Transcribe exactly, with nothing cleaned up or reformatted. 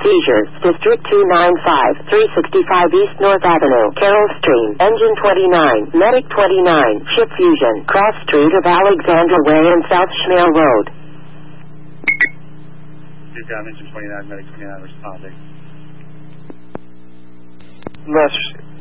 Seizures, District two nine five, three sixty-five East North Avenue, Carroll Stream, Engine twenty-nine, Medic twenty-nine, Ship Fusion, Cross Street of Alexandra Way and South Schmale Road. Get down, Engine twenty-nine, Medic twenty-nine responding. Les,